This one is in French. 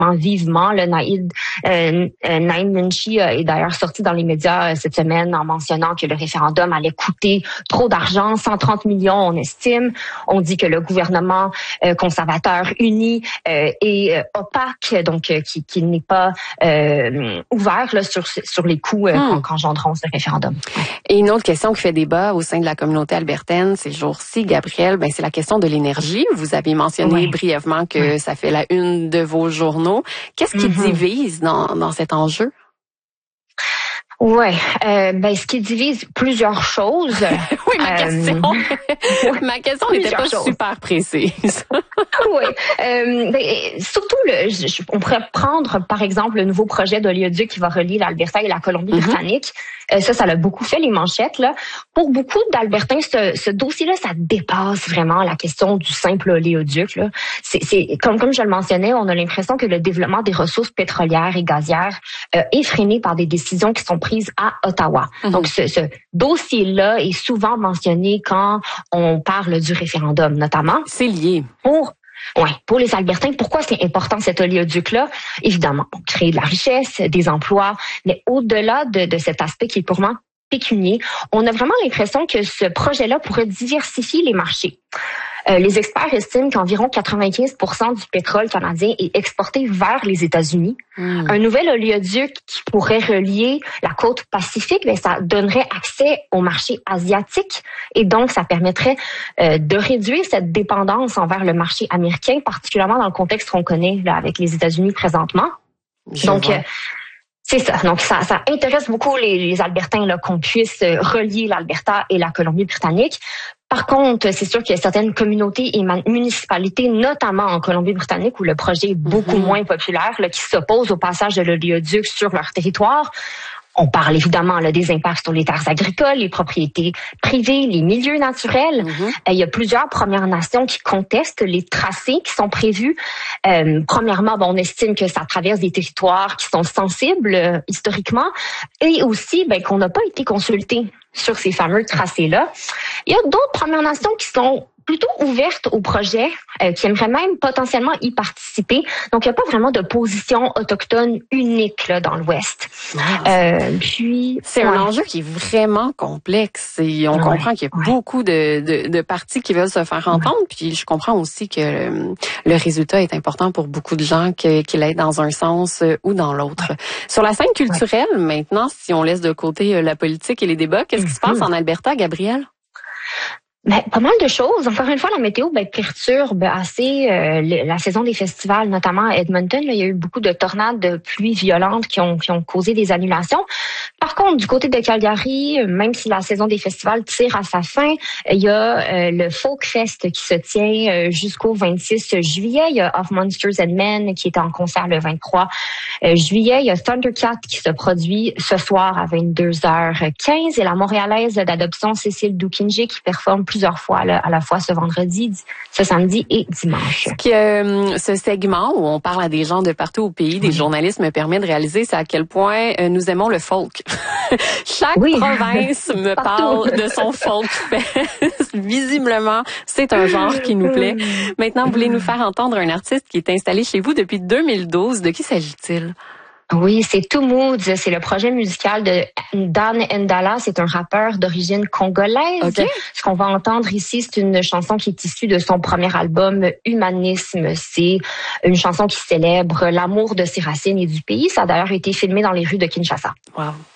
vivement. Le Naïm Nenshi est d'ailleurs sorti dans les médias cette semaine en mentionnant que le référendum allait coûter trop d'argent, 130 millions on estime. On dit que le gouvernement conservateur uni est opaque, donc qui n'est pas ouvert là, sur les coûts qu'engendront ce référendum. Et une autre question qui fait débat au sein de la communauté albertaine ces jours-ci, Gabrielle, c'est la question de l'énergie. Vous avez mentionné brièvement que ça fait la une de vos journaux. Qu'est-ce qui divise dans cet enjeu? Ouais, ce qui divise plusieurs choses. Oui, ma question n'était pas super précise. Oui, surtout on pourrait prendre par exemple le nouveau projet d'oléoduc qui va relier l'Alberta et la Colombie-Britannique. Ça a beaucoup fait les manchettes là. Pour beaucoup d'Albertains, ce dossier-là, ça dépasse vraiment la question du simple oléoduc là. C'est comme je le mentionnais, on a l'impression que le développement des ressources pétrolières et gazières est freiné par des décisions qui sont prises à Ottawa. Donc, ce dossier-là est souvent mentionné quand on parle du référendum, notamment. C'est lié. Pour les Albertains, pourquoi c'est important cet oléoduc-là? Évidemment, pour créer de la richesse, des emplois, mais au-delà de cet aspect qui est purement pécunier, on a vraiment l'impression que ce projet-là pourrait diversifier les marchés. Les experts estiment qu'environ 95% du pétrole canadien est exporté vers les États-Unis. Un nouvel oléoduc qui pourrait relier la côte Pacifique, ça donnerait accès au marché asiatique et donc ça permettrait de réduire cette dépendance envers le marché américain, particulièrement dans le contexte qu'on connaît là, avec les États-Unis présentement. C'est ça. Donc, ça intéresse beaucoup les Albertains là, qu'on puisse relier l'Alberta et la Colombie-Britannique. Par contre, c'est sûr qu'il y a certaines communautés et municipalités, notamment en Colombie-Britannique, où le projet est beaucoup moins populaire, là, qui s'opposent au passage de l'oléoduc sur leur territoire. On parle évidemment là, des impacts sur les terres agricoles, les propriétés privées, les milieux naturels. Il y a plusieurs Premières Nations qui contestent les tracés qui sont prévus. Premièrement, on estime que ça traverse des territoires qui sont sensibles historiquement et aussi qu'on n'a pas été consulté sur ces fameux tracés-là. Il y a d'autres Premières Nations qui sont plutôt ouvertes au projet, qui aimeraient même potentiellement y participer. Donc, il n'y a pas vraiment de position autochtone unique là, dans l'Ouest. C'est un enjeu qui est vraiment complexe et on comprend qu'il y a beaucoup de partis qui veulent se faire entendre. Puis, je comprends aussi que le résultat est important pour beaucoup de gens, qu'il aille dans un sens ou dans l'autre. Sur la scène culturelle, maintenant, si on laisse de côté la politique et les débats, qu'est-ce qui se passe en Alberta, Gabrielle? Pas mal de choses. Encore une fois, la météo perturbe assez la saison des festivals, notamment à Edmonton. Là, il y a eu beaucoup de tornades, de pluies violentes qui ont causé des annulations. Par contre, du côté de Calgary, même si la saison des festivals tire à sa fin, il y a le Folk Fest qui se tient jusqu'au 26 juillet. Il y a Of Monsters and Men qui est en concert le 23 juillet. Il y a Thundercat qui se produit ce soir à 22h15 et la Montréalaise d'adoption Cécile Doukinji qui performe plusieurs fois là, à la fois ce vendredi, ce samedi et dimanche. Ce segment où on parle à des gens de partout au pays, des journalistes, me permet de réaliser c'est à quel point nous aimons le folk. Chaque province me parle de son folk fest. Visiblement, c'est un genre qui nous plaît. Maintenant, vous voulez nous faire entendre un artiste qui est installé chez vous depuis 2012. De qui s'agit-il? Oui, c'est Two Moods. C'est le projet musical de Dan Ndala. C'est un rappeur d'origine congolaise. Okay. Ce qu'on va entendre ici, c'est une chanson qui est issue de son premier album Humanisme. C'est une chanson qui célèbre l'amour de ses racines et du pays. Ça a d'ailleurs été filmé dans les rues de Kinshasa. Wow.